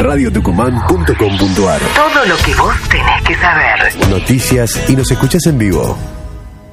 radiotucumán.com.ar. Todo lo que vos tenés que saber. Noticias y nos escuchás en vivo.